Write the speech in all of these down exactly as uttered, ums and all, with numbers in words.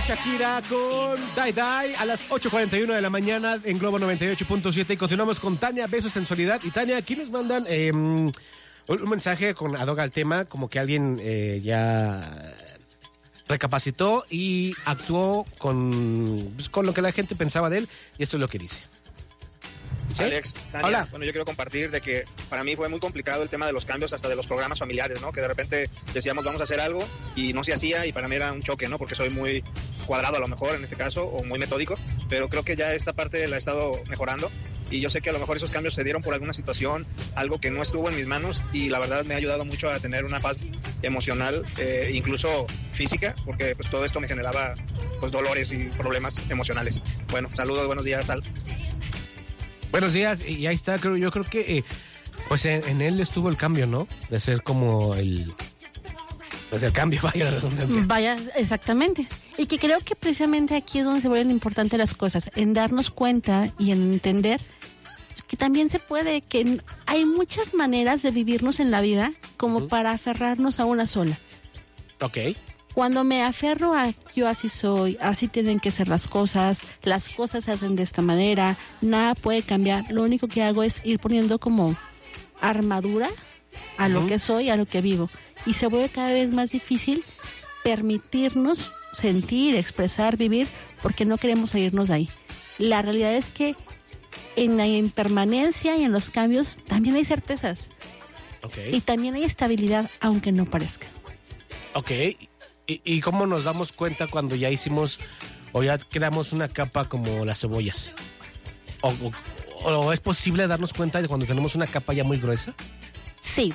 Shakira con Die Die a las ocho cuarenta y uno de la mañana en Globo noventa y ocho punto siete. Y continuamos con Tania, Besos, Sensualidad. Y Tania, aquí nos mandan eh, un, un mensaje con ad hoc al tema, como que alguien eh, ya recapacitó y actuó con, pues, con lo que la gente pensaba de él. Y esto es lo que dice. ¿Sí? Alex, Tania, Hola. Bueno, yo quiero compartir de que para mí fue muy complicado el tema de los cambios hasta de los programas familiares, ¿no? Que de repente decíamos vamos a hacer algo y no se hacía y para mí era un choque, ¿no? Porque soy muy cuadrado a lo mejor en este caso o muy metódico, pero creo que ya esta parte la he estado mejorando y yo sé que a lo mejor esos cambios se dieron por alguna situación, algo que no estuvo en mis manos y la verdad me ha ayudado mucho a tener una paz emocional, eh, incluso física, porque pues todo esto me generaba pues dolores y problemas emocionales. Bueno, saludos, buenos días, Sal. Buenos días, y ahí está, creo, yo creo que eh, pues en, en él estuvo el cambio, ¿no? De ser como el pues el cambio, vaya la redundancia. Vaya, exactamente. Y que creo que precisamente aquí es donde se vuelven importantes las cosas, en darnos cuenta y en entender que también se puede, que hay muchas maneras de vivirnos en la vida como uh-huh. para aferrarnos a una sola. Ok. Cuando me aferro a yo así soy, así tienen que ser las cosas, las cosas se hacen de esta manera, nada puede cambiar, lo único que hago es ir poniendo como armadura a uh-huh. lo que soy, a lo que vivo. Y se vuelve cada vez más difícil permitirnos sentir, expresar, vivir, porque no queremos salirnos de ahí. La realidad es que en la impermanencia y en los cambios también hay certezas. Okay. Y también hay estabilidad, aunque no parezca. Ok. ¿Y, ¿Y cómo nos damos cuenta cuando ya hicimos o ya creamos una capa como las cebollas? ¿O, o, o es posible darnos cuenta de cuando tenemos una capa ya muy gruesa? Sí.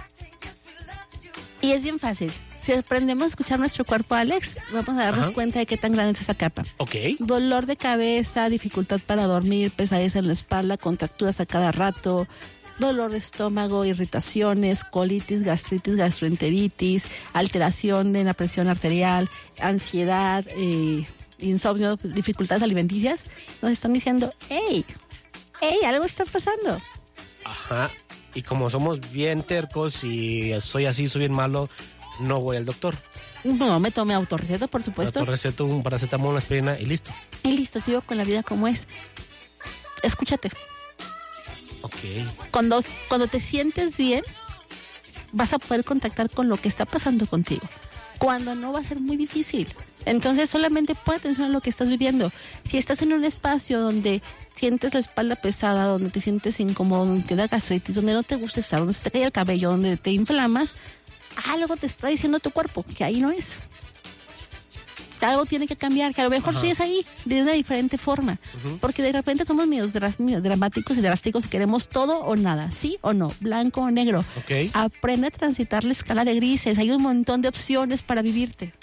Y es bien fácil. Si aprendemos a escuchar nuestro cuerpo, Alex, vamos a darnos Ajá. cuenta de qué tan grande es esa capa. Ok. Dolor de cabeza, dificultad para dormir, pesadez en la espalda, contracturas a cada rato, dolor de estómago, irritaciones, colitis, gastritis, gastroenteritis, alteración en la presión arterial, ansiedad, eh, insomnio, dificultades alimenticias, nos están diciendo, hey, hey, algo está pasando. Ajá, y como somos bien tercos y soy así, soy bien malo, no voy al doctor. No, me tomé autorreceto, por supuesto. Autorreceto, un paracetamol, una aspirina y listo. Y listo, sigo con la vida como es. Escúchate. Ok. Cuando, cuando te sientes bien, vas a poder contactar con lo que está pasando contigo. Cuando no, va a ser muy difícil. Entonces solamente pon atención a lo que estás viviendo. Si estás en un espacio donde sientes la espalda pesada, donde te sientes incómodo, donde te da gastritis, donde no te gusta estar, donde se te cae el cabello, donde te inflamas, algo te está diciendo tu cuerpo que ahí no es. Algo tiene que cambiar, que a lo mejor sí es ahí de una diferente forma. Uh-huh. Porque de repente somos medio dramáticos y drásticos y queremos todo o nada, sí o no, blanco o negro. Okay. Aprende a transitar la escala de grises, hay un montón de opciones para vivirte.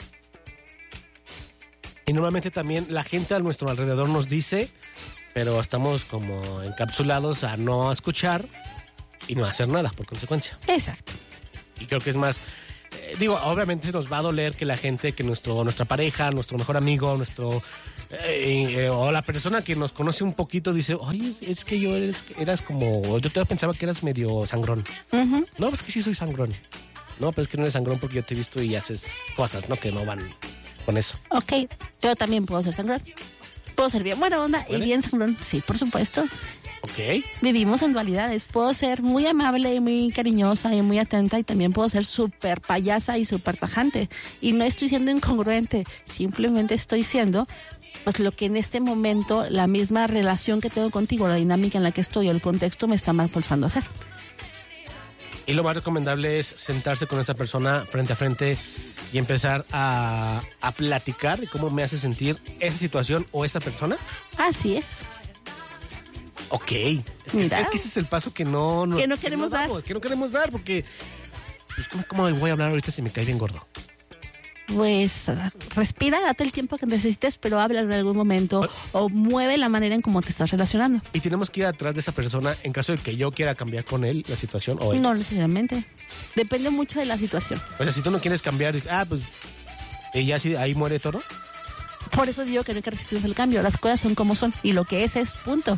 Y normalmente también la gente a nuestro alrededor nos dice, pero estamos como encapsulados a no escuchar y no hacer nada por consecuencia. Exacto. Y creo que es más... Digo, obviamente nos va a doler que la gente, que nuestro nuestra pareja, nuestro mejor amigo, nuestro eh, eh, o la persona que nos conoce un poquito dice, oye, es que yo eres, eras como, yo todavía pensaba que eras medio sangrón. Uh-huh. No, pues que sí soy sangrón. No, pero es que no eres sangrón porque yo te he visto y haces cosas, ¿no? Que no van con eso. Ok, yo también puedo ser sangrón. Puedo ser bien buena onda ¿Vale? y bien sangrón. Sí, por supuesto. Ok. Vivimos en dualidades. Puedo ser muy amable y muy cariñosa y muy atenta y también puedo ser súper payasa y súper tajante. Y no estoy siendo incongruente, simplemente estoy siendo pues lo que en este momento, la misma relación que tengo contigo, la dinámica en la que estoy o el contexto me está mal forzando a hacer. Y lo más recomendable es sentarse con esa persona frente a frente y empezar a, a platicar de cómo me hace sentir esa situación o esa persona. Así es. Ok, es que, es que ese es el paso que no, no que no queremos que no dar, damos, que no queremos dar, porque pues, ¿cómo, ¿cómo voy a hablar ahorita si me cae bien gordo? Pues respira, date el tiempo que necesites, pero habla en algún momento o, o mueve la manera en cómo te estás relacionando. Y tenemos que ir atrás de esa persona en caso de que yo quiera cambiar con él la situación o él. No necesariamente, depende mucho de la situación. O sea, si tú no quieres cambiar, ah, pues y ya sí, ahí muere todo. Por eso digo que no hay que resistir el cambio, las cosas son como son y lo que es es punto.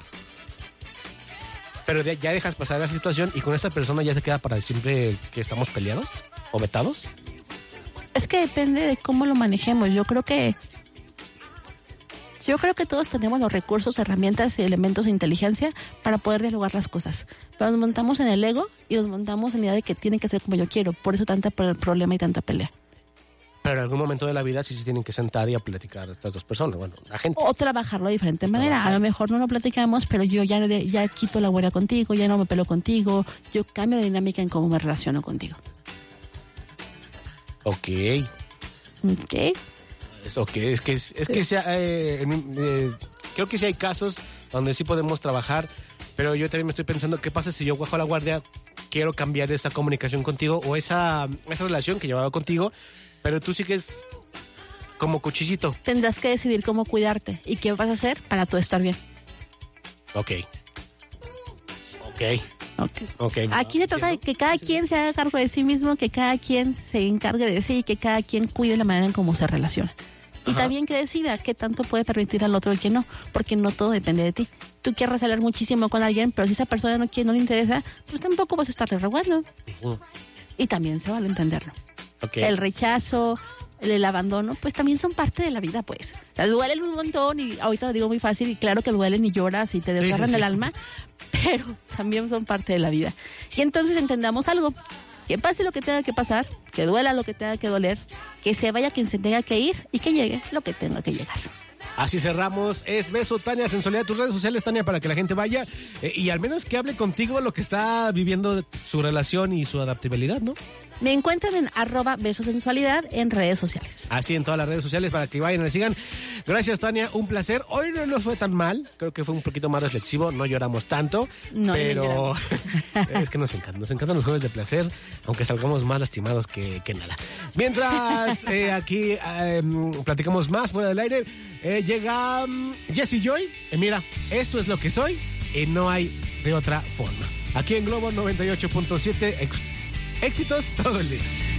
Pero ya dejas pasar la situación y con esta persona ya se queda para siempre que estamos peleados o vetados. Es que depende de cómo lo manejemos. Yo creo que Yo creo que todos tenemos los recursos, herramientas y elementos de inteligencia para poder dialogar las cosas. Pero nos montamos en el ego y nos montamos en la idea de que tiene que ser como yo quiero. Por eso tanta problema y tanta pelea. Pero en algún momento de la vida sí se tienen que sentar y a platicar estas dos personas, bueno, la gente. O trabajarlo de diferente manera. Trabajar. A lo mejor no lo platicamos, pero yo ya, ya quito la huella contigo, ya no me peleo contigo, yo cambio de dinámica en cómo me relaciono contigo. Ok. Ok. Es ok, es que, es, es que sea, eh, en, eh, creo que sí hay casos donde sí podemos trabajar, pero yo también me estoy pensando, ¿qué pasa si yo bajo la guardia, quiero cambiar esa comunicación contigo o esa, esa relación que llevaba contigo, pero tú sigues como cuchillito? Tendrás que decidir cómo cuidarte y qué vas a hacer para tú estar bien. Ok. Ok. Okay. Okay. Aquí se trata de que cada quien se haga cargo de sí mismo, que cada quien se encargue de sí y que cada quien cuide la manera en cómo se relaciona. Y Ajá. también que decida qué tanto puede permitir al otro y qué no, porque no todo depende de ti. Tú quieres hablar muchísimo con alguien, pero si esa persona no quiere, no le interesa, pues tampoco vas a estarle rogando. Uh, Y también se vale entenderlo. okay. El rechazo, el, el abandono, pues también son parte de la vida, pues. O sea, duelen un montón y ahorita lo digo muy fácil y claro que duelen y lloras y te desgarran sí, sí, el sí. alma, pero también son parte de la vida. Y entonces entendamos algo, que pase lo que tenga que pasar, que duela lo que tenga que doler, que se vaya quien se tenga que ir y que llegue lo que tenga que llegar. Así cerramos. Es Beso, Tania Sensualidad. Tus redes sociales, Tania, para que la gente vaya eh, y al menos que hable contigo lo que está viviendo su relación y su adaptabilidad, ¿no? Me encuentran en arroba besosensualidad en redes sociales. Así en todas las redes sociales para que vayan y le sigan. Gracias, Tania, un placer. Hoy no nos fue tan mal, creo que fue un poquito más reflexivo, no lloramos tanto, No, pero no es que nos encanta, nos encantan los jueves de placer, aunque salgamos más lastimados que, que nada. Mientras eh, aquí eh, platicamos más fuera del aire, eh, llega um, Jessie Joy. Eh, mira, esto es lo que soy y no hay de otra forma. Aquí en Globo noventa y ocho punto siete, ex- éxitos todo el día.